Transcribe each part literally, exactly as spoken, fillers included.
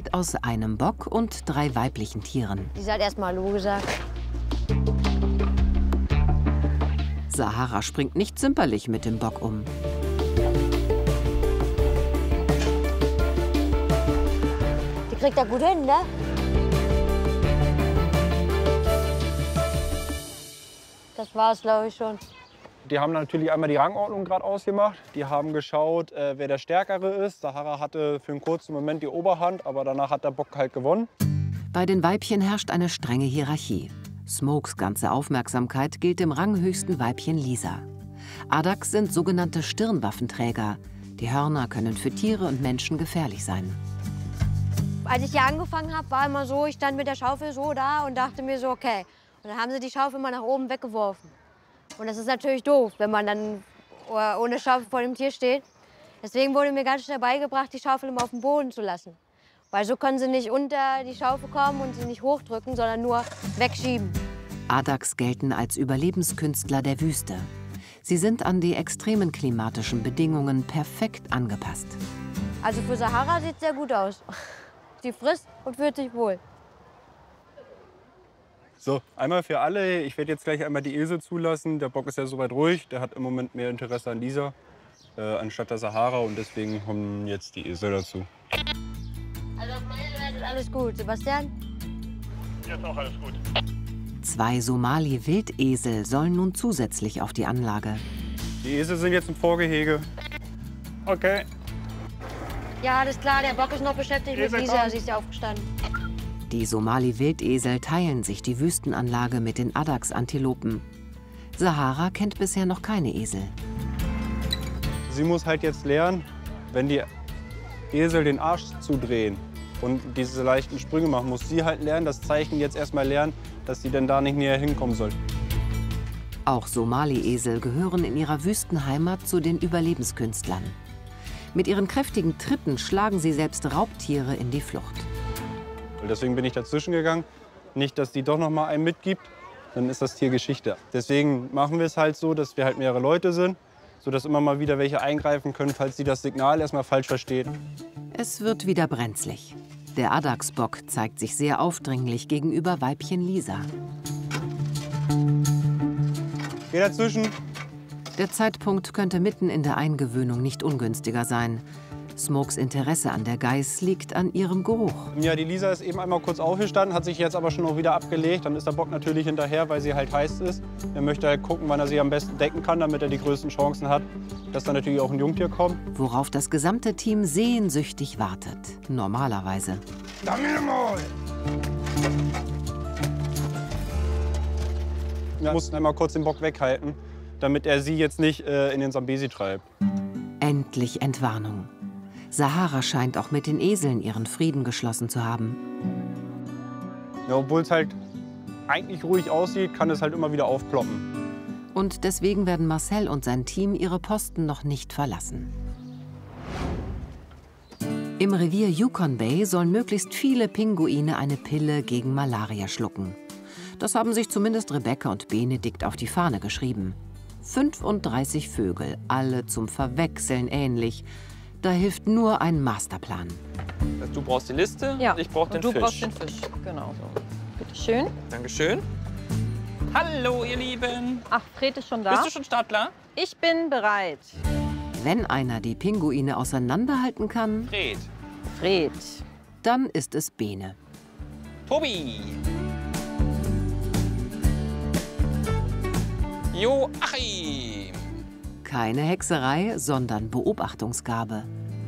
besteht aus einem Bock und drei weiblichen Tieren. Die hat erst mal Hallo gesagt. Sahara springt nicht zimperlich mit dem Bock um. Die kriegt er gut hin, ne? Das war's, glaube ich, schon. Die haben natürlich einmal die Rangordnung gerade ausgemacht. Die haben geschaut, äh, wer der Stärkere ist. Sahara hatte für einen kurzen Moment die Oberhand, aber danach hat der Bock halt gewonnen. Bei den Weibchen herrscht eine strenge Hierarchie. Smokes ganze Aufmerksamkeit gilt dem ranghöchsten Weibchen Lisa. Addax sind sogenannte Stirnwaffenträger. Die Hörner können für Tiere und Menschen gefährlich sein. Als ich hier angefangen habe, war immer so, ich stand mit der Schaufel so da und dachte mir so, okay. Und dann haben sie die Schaufel mal nach oben weggeworfen. Und das ist natürlich doof, wenn man dann ohne Schaufel vor dem Tier steht. Deswegen wurde mir ganz schnell beigebracht, die Schaufel immer auf dem Boden zu lassen. Weil so können sie nicht unter die Schaufel kommen und sie nicht hochdrücken, sondern nur wegschieben. Addax gelten als Überlebenskünstler der Wüste. Sie sind an die extremen klimatischen Bedingungen perfekt angepasst. Also für Sahara sieht es sehr gut aus. Sie frisst und fühlt sich wohl. So, einmal für alle. Ich werde jetzt gleich einmal die Esel zulassen. Der Bock ist ja soweit ruhig. Der hat im Moment mehr Interesse an Lisa äh, anstatt der Sahara. Und deswegen kommen jetzt die Esel dazu. Also auf meine Seite ist alles gut. Sebastian? Hier ist auch alles gut. Zwei Somali-Wildesel sollen nun zusätzlich auf die Anlage. Die Esel sind jetzt im Vorgehege. Okay. Ja, alles klar. Der Bock ist noch beschäftigt mit Lisa. Sie ist ja aufgestanden. Die Somali-Wildesel teilen sich die Wüstenanlage mit den Addax-Antilopen. Sahara kennt bisher noch keine Esel. Sie muss halt jetzt lernen, wenn die Esel den Arsch zudrehen und diese leichten Sprünge machen, muss sie halt lernen, das Zeichen jetzt erstmal lernen, dass sie denn da nicht näher hinkommen soll. Auch Somali-Esel gehören in ihrer Wüstenheimat zu den Überlebenskünstlern. Mit ihren kräftigen Tritten schlagen sie selbst Raubtiere in die Flucht. Deswegen bin ich dazwischen gegangen. Nicht, dass die doch noch mal einen mitgibt, dann ist das Tier Geschichte. Deswegen machen wir es halt so, dass wir halt mehrere Leute sind, sodass immer mal wieder welche eingreifen können, falls sie das Signal erstmal falsch versteht. Es wird wieder brenzlig. Der Addax-Bock zeigt sich sehr aufdringlich gegenüber Weibchen Lisa. Geh dazwischen. Der Zeitpunkt könnte mitten in der Eingewöhnung nicht ungünstiger sein. Smokes Interesse an der Geiß liegt an ihrem Geruch. Ja, die Lisa ist eben einmal kurz aufgestanden, hat sich jetzt aber schon auch wieder abgelegt. Dann ist der Bock natürlich hinterher, weil sie halt heiß ist. Er möchte halt gucken, wann er sie am besten decken kann, damit er die größten Chancen hat, dass dann natürlich auch ein Jungtier kommt. Worauf das gesamte Team sehnsüchtig wartet. Normalerweise. Er muss einmal kurz den Bock weghalten, damit er sie jetzt nicht äh, in den Sambesi treibt. Endlich Entwarnung. Sahara scheint auch mit den Eseln ihren Frieden geschlossen zu haben. Ja, obwohl es halt eigentlich ruhig aussieht, kann es halt immer wieder aufploppen. Und deswegen werden Marcel und sein Team ihre Posten noch nicht verlassen. Im Revier Yukon Bay sollen möglichst viele Pinguine eine Pille gegen Malaria schlucken. Das haben sich zumindest Rebecca und Benedikt auf die Fahne geschrieben. fünfunddreißig Vögel, alle zum Verwechseln ähnlich. Da hilft nur ein Masterplan. Du brauchst die Liste, ja. Und ich brauche den und du Fisch. Du brauchst den Fisch, genau. So. Bitte schön. Dankeschön. Hallo, ihr Lieben. Ach, Fred ist schon da? Bist du schon startklar? Ich bin bereit. Wenn einer die Pinguine auseinanderhalten kann, Fred. Fred. Dann ist es Bene. Tobi. Joachim. Keine Hexerei, sondern Beobachtungsgabe.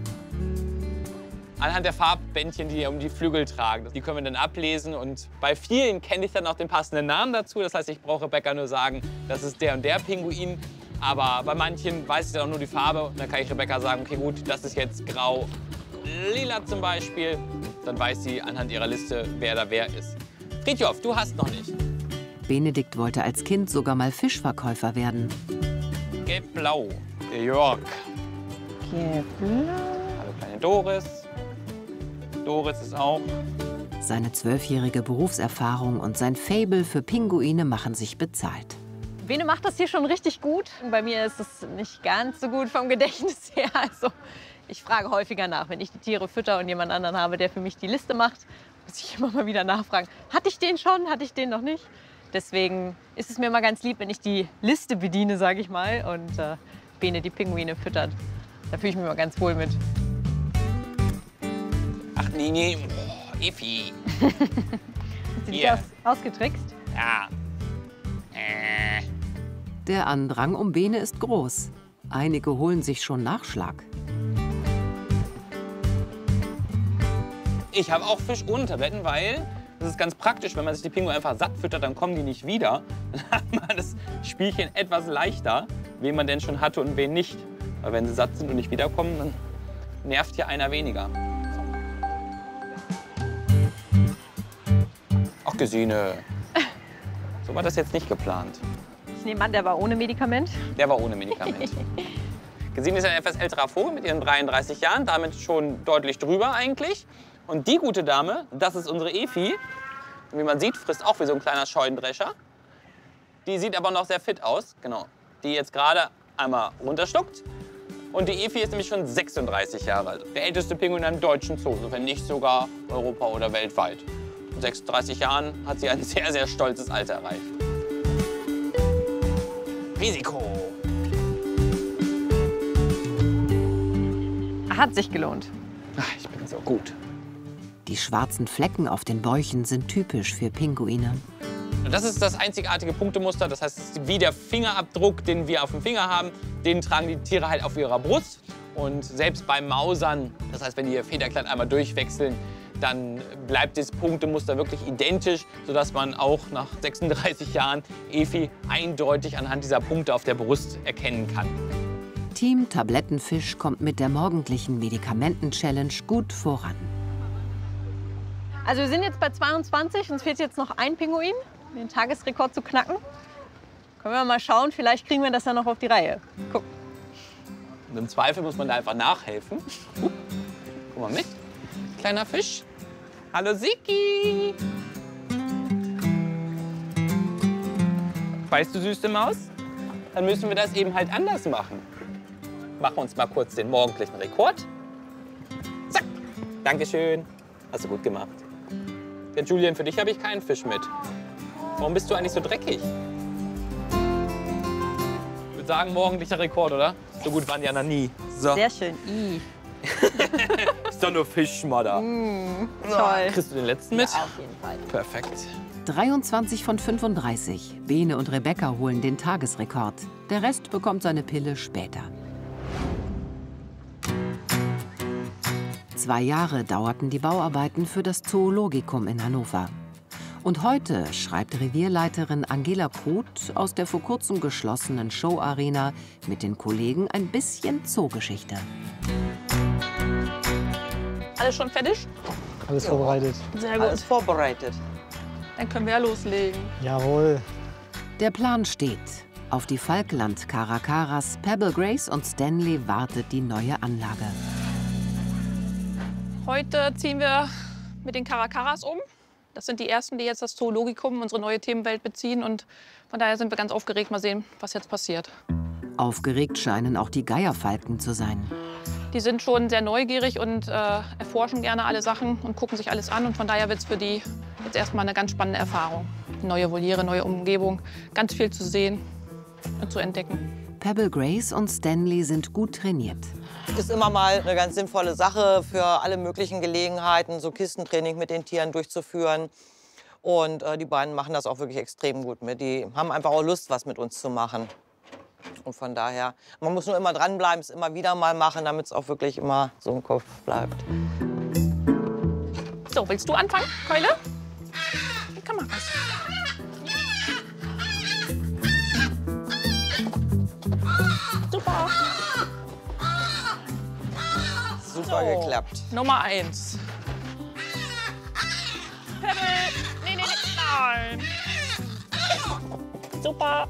Anhand der Farbbändchen, die um die Flügel tragen, die können wir dann ablesen. Und bei vielen kenne ich dann auch den passenden Namen dazu. Das heißt, ich brauche Rebecca nur sagen, das ist der und der Pinguin. Aber bei manchen weiß ich dann auch nur die Farbe. Und dann kann ich Rebecca sagen, okay gut, das ist jetzt grau, lila zum Beispiel. Dann weiß sie anhand ihrer Liste, wer da wer ist. Fridtjof, du hast noch nicht. Benedikt wollte als Kind sogar mal Fischverkäufer werden. Gelb-blau, der Jörg. Gelb-blau. Hallo kleine Doris. Doris ist auch. Seine zwölfjährige Berufserfahrung und sein Faible für Pinguine machen sich bezahlt. Bene macht das hier schon richtig gut. Bei mir ist es nicht ganz so gut vom Gedächtnis her. Also Ich frage häufiger nach, wenn ich die Tiere fütter und jemand anderen habe, der für mich die Liste macht, muss ich immer mal wieder nachfragen. Hatte ich den schon? Hatte ich den noch nicht? Deswegen ist es mir immer ganz lieb, wenn ich die Liste bediene, sage ich mal, und äh, Bene die Pinguine füttert. Da fühle ich mich immer ganz wohl mit. Ach nee, nee. Oh, Efi. Hast du dich Hier. aus, ausgetrickst? Ja. Äh. Der Andrang um Bene ist groß. Einige holen sich schon Nachschlag. Ich habe auch Fisch ohne Tabletten, weil das ist ganz praktisch, wenn man sich die Pinguine einfach satt füttert, dann kommen die nicht wieder. Dann hat man das Spielchen etwas leichter, wen man denn schon hatte und wen nicht. Weil wenn sie satt sind und nicht wiederkommen, dann nervt hier einer weniger. Ach, Gesine. So war das jetzt nicht geplant. Ich nehme an, der war ohne Medikament. Der war ohne Medikament. Gesine ist ein etwas älterer Vogel mit ihren dreiunddreißig Jahren, damit schon deutlich drüber eigentlich. Und die gute Dame, das ist unsere Efi. Und wie man sieht, frisst auch wie so ein kleiner Scheunendrescher. Die sieht aber noch sehr fit aus, genau. Die jetzt gerade einmal runterschluckt. Und die Efi ist nämlich schon sechsunddreißig Jahre alt. Der älteste Pinguin in einem deutschen Zoo, wenn nicht sogar Europa oder weltweit. Mit sechsunddreißig Jahren hat sie ein sehr, sehr stolzes Alter erreicht. Risiko. Hat sich gelohnt. Ach, ich bin so gut. Die schwarzen Flecken auf den Bäuchen sind typisch für Pinguine. Das ist das einzigartige Punktemuster. Das heißt, es ist wie der Fingerabdruck, den wir auf dem Finger haben, den tragen die Tiere halt auf ihrer Brust. Und selbst bei Mausern, das heißt, wenn die ihr Federkleid einmal durchwechseln, dann bleibt das Punktemuster wirklich identisch, sodass man auch nach sechsunddreißig Jahren Efi eindeutig anhand dieser Punkte auf der Brust erkennen kann. Team Tablettenfisch kommt mit der morgendlichen Medikamenten-Challenge gut voran. Also wir sind jetzt bei zweiundzwanzig, uns fehlt jetzt noch ein Pinguin, um den Tagesrekord zu knacken. Können wir mal schauen, vielleicht kriegen wir das dann noch auf die Reihe. Guck. Und im Zweifel muss man da einfach nachhelfen. Uh, guck mal mit, kleiner Fisch. Hallo Siki. Weißt du, süße Maus? Dann müssen wir das eben halt anders machen. Machen wir uns mal kurz den morgendlichen Rekord. Zack. Dankeschön. Hast du gut gemacht. Ja, Julian, für dich habe ich keinen Fisch mit. Warum bist du eigentlich so dreckig? Ich würde sagen, morgendlicher Rekord, oder? So gut waren die anderen nie. So. Sehr schön. I. Ist doch nur Fischschmodder. Mm, toll. Kriegst du den letzten mit? Ja, auf jeden Fall. Perfekt. dreiundzwanzig von fünfunddreißig. Bene und Rebecca holen den Tagesrekord. Der Rest bekommt seine Pille später. Zwei Jahre dauerten die Bauarbeiten für das Zoologikum in Hannover. Und heute schreibt Revierleiterin Angela Kruth aus der vor kurzem geschlossenen Showarena mit den Kollegen ein bisschen Zoogeschichte. Alles schon fertig? Alles vorbereitet. Sehr gut. Alles vorbereitet. Dann können wir ja loslegen. Jawohl. Der Plan steht. Auf die Falkland-Caracaras, Pebble Grace und Stanley wartet die neue Anlage. Heute ziehen wir mit den Caracaras um. Das sind die ersten, die jetzt das Zoologikum, unsere neue Themenwelt, beziehen. Und von daher sind wir ganz aufgeregt. Mal sehen, was jetzt passiert. Aufgeregt scheinen auch die Geierfalken zu sein. Die sind schon sehr neugierig und äh, erforschen gerne alle Sachen und gucken sich alles an. Und von daher wird es für die jetzt erstmal eine ganz spannende Erfahrung. Neue Voliere, neue Umgebung, ganz viel zu sehen und zu entdecken. Pebble Grace und Stanley sind gut trainiert. Ist immer mal eine ganz sinnvolle Sache für alle möglichen Gelegenheiten, so Kistentraining mit den Tieren durchzuführen. Und äh, die beiden machen das auch wirklich extrem gut mit. Die haben einfach auch Lust, was mit uns zu machen. Und von daher, man muss nur immer dranbleiben, es immer wieder mal machen, damit es auch wirklich immer so im Kopf bleibt. So, willst du anfangen, Keule? Die Kameras. Super. Super So. geklappt. Nummer eins. Pebble. Nee, nee, nee. Nein. Super.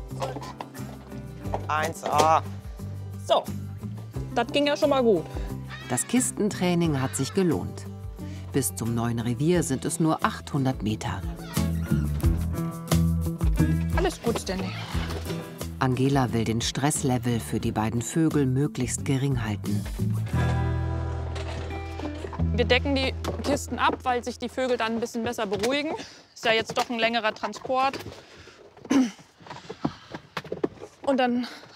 eins A. So. Das ging ja schon mal gut. Das Kistentraining hat sich gelohnt. Bis zum neuen Revier sind es nur achthundert Meter. Alles gut, Stanley. Angela will den Stresslevel für die beiden Vögel möglichst gering halten. Wir decken die Kisten ab, weil sich die Vögel dann ein bisschen besser beruhigen. Ist ja jetzt doch ein längerer Transport. Und dann